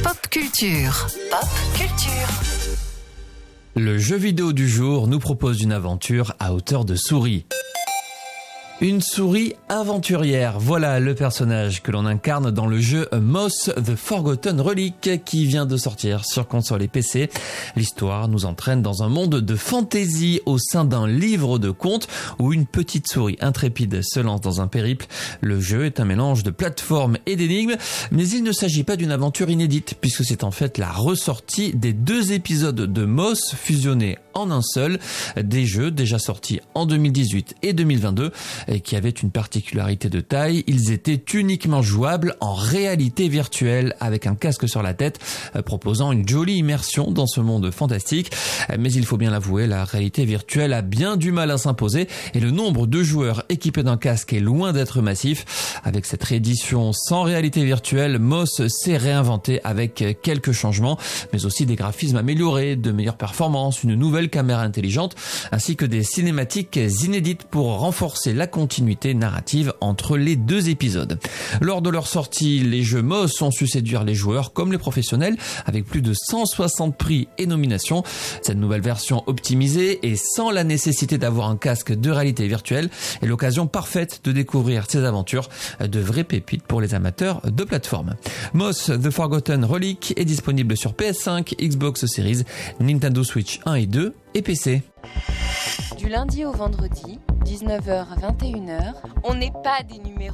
Pop culture. Pop culture. Le jeu vidéo du jour nous propose une aventure à hauteur de souris. Une souris aventurière, voilà le personnage que l'on incarne dans le jeu Moss The Forgotten Relic qui vient de sortir sur console et PC. L'histoire nous entraîne dans un monde de fantasy au sein d'un livre de contes où une petite souris intrépide se lance dans un périple. Le jeu est un mélange de plateforme et d'énigmes, mais il ne s'agit pas d'une aventure inédite puisque c'est en fait la ressortie des 2 épisodes de Moss fusionnés en un seul, des jeux déjà sortis en 2018 et 2022 et qui avaient une particularité de taille, ils étaient uniquement jouables en réalité virtuelle avec un casque sur la tête proposant une jolie immersion dans ce monde fantastique. Mais il faut bien l'avouer, la réalité virtuelle a bien du mal à s'imposer et le nombre de joueurs équipés d'un casque est loin d'être massif. Avec cette réédition sans réalité virtuelle, Moss s'est réinventé avec quelques changements, mais aussi des graphismes améliorés, de meilleures performances, une nouvelle caméra intelligente, ainsi que des cinématiques inédites pour renforcer la continuité narrative entre les 2 épisodes. Lors de leur sortie, les jeux Moss ont su séduire les joueurs comme les professionnels avec plus de 160 prix et nominations. Cette nouvelle version optimisée et sans la nécessité d'avoir un casque de réalité virtuelle est l'occasion parfaite de découvrir ces aventures, de vraies pépites pour les amateurs de plateforme. Moss The Forgotten Relic est disponible sur PS5, Xbox Series, Nintendo Switch 1 et 2 et PC. Du lundi au vendredi, 19h à 21h, on n'est pas des numéros.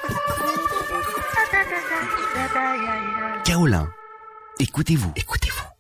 Kaolin, écoutez-vous.